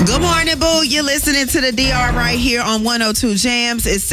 Good morning, boo. You're listening to the DR right here on 102 Jams. It's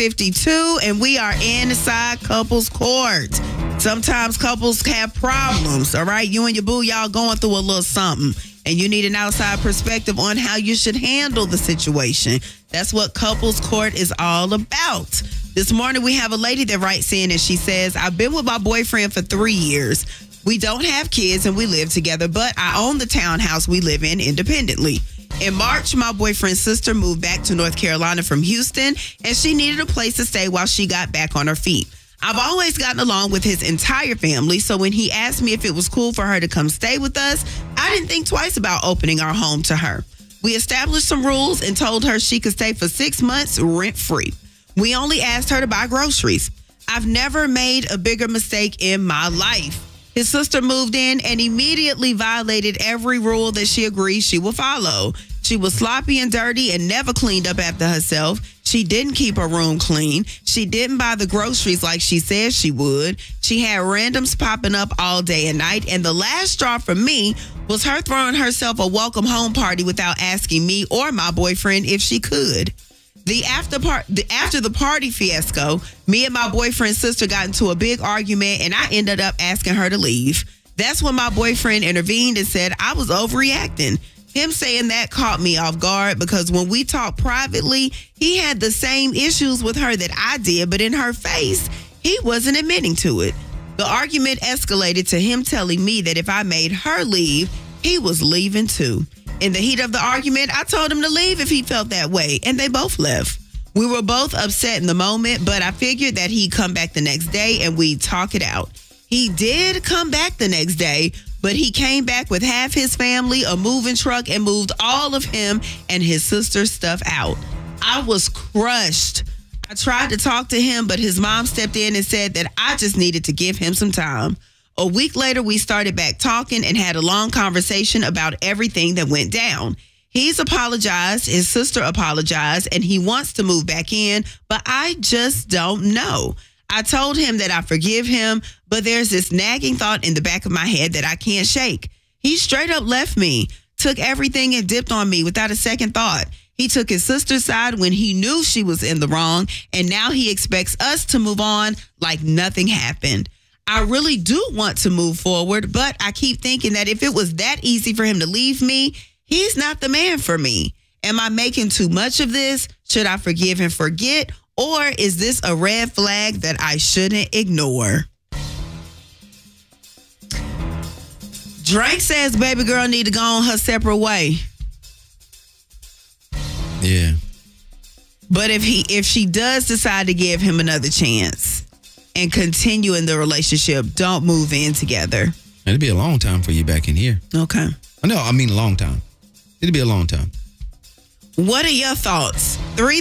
7:52, and we are inside couples court. Sometimes couples have problems, all right? You and your boo, y'all going through a little something, and you need an outside perspective on how you should handle the situation. That's what couples court is all about. This morning, we have a lady that writes in, and she says, I've been with my boyfriend for 3 years. We don't have kids, and we live together, but I own the townhouse we live in independently. In March, my boyfriend's sister moved back to North Carolina from Houston, and she needed a place to stay while she got back on her feet. I've always gotten along with his entire family, so when he asked me if it was cool for her to come stay with us, I didn't think twice about opening our home to her. We established some rules and told her she could stay for 6 months rent-free. We only asked her to buy groceries. I've never made a bigger mistake in my life. His sister moved in and immediately violated every rule that she agreed she would follow. She was sloppy and dirty and never cleaned up after herself. She didn't keep her room clean. She didn't buy the groceries like she said she would. She had randoms popping up all day and night. And the last straw for me was her throwing herself a welcome home party without asking me or my boyfriend if she could. After the party fiasco, me and my boyfriend's sister got into a big argument, and I ended up asking her to leave. That's when my boyfriend intervened and said I was overreacting. Him saying that caught me off guard because when we talked privately, he had the same issues with her that I did, but in her face, he wasn't admitting to it. The argument escalated to him telling me that if I made her leave, he was leaving too. In the heat of the argument, I told him to leave if he felt that way, and they both left. We were both upset in the moment, but I figured that he'd come back the next day and we'd talk it out. He did come back the next day, but he came back with half his family, a moving truck, and moved all of him and his sister's stuff out. I was crushed. I tried to talk to him, but his mom stepped in and said that I just needed to give him some time. A week later, we started back talking and had a long conversation about everything that went down. He's apologized, his sister apologized, and he wants to move back in, but I just don't know. I told him that I forgive him, but there's this nagging thought in the back of my head that I can't shake. He straight up left me, took everything and dipped on me without a second thought. He took his sister's side when he knew she was in the wrong, and now he expects us to move on like nothing happened. I really do want to move forward, but I keep thinking that if it was that easy for him to leave me, he's not the man for me. Am I making too much of this? Should I forgive and forget? Or is this a red flag that I shouldn't ignore? Drake says baby girl need to go on her separate way. Yeah. But if she does decide to give him another chance and continue in the relationship, don't move in together. It'll be a long time for you back in here. Okay. No, I mean a long time. It'll be a long time. What are your thoughts?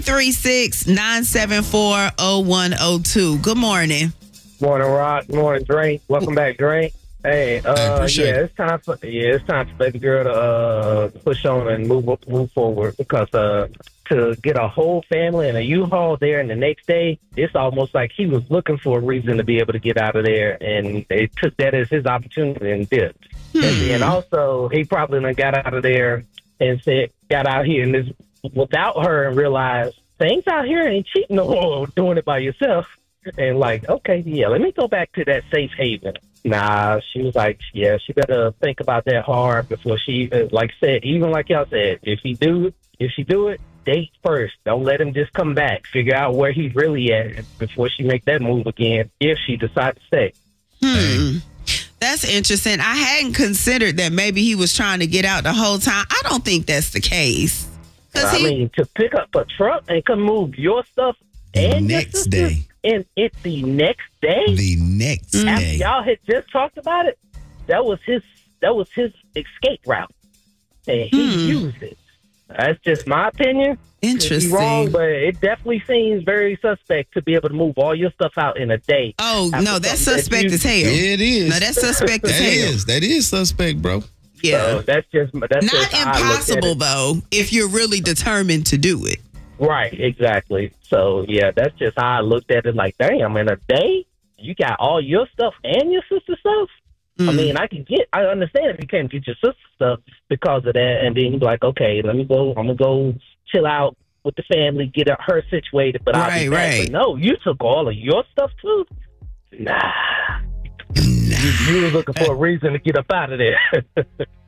336-974-0102. Good morning. Morning, Rod. Morning, Drake. Welcome back, Drake. Hey, it's time for baby girl to push on and move forward because to get a whole family and a U-Haul there and the next day, it's almost like he was looking for a reason to be able to get out of there, and they took that as his opportunity and dipped. And also, he probably got out of there and got out here and this without her and realized things out here ain't cheating no more, doing it by yourself. And like, okay, yeah, let me go back to that safe haven. Nah, she was like, yeah, she better think about that hard before she, like said, even like y'all said, if she do it, date first. Don't let him just come back. Figure out where he's really at before she make that move again, if she decides to stay. That's interesting. I hadn't considered that maybe he was trying to get out the whole time. I don't think that's the case. I mean, to pick up a truck and come move your stuff and next day. And it's the next day. The next day. After y'all had just talked about it, that was his escape route. And he used it. That's just my opinion. Interesting. Could be wrong, but it definitely seems very suspect to be able to move all your stuff out in a day. Oh, no, that's suspect as hell. It is. No, that's suspect as hell. That is suspect, bro. Yeah. So that's not impossible, though, if you're really determined to do it. Right, exactly. So, yeah, that's just how I looked at it. Like, damn, in a day, you got all your stuff and your sister's stuff? I mean, I understand if you can't get your sister stuff because of that, and then you're like, okay, I'm gonna go chill out with the family, get her situated, but I'll be back. But no, you took all of your stuff too? Nah. You were looking for a reason to get up out of there.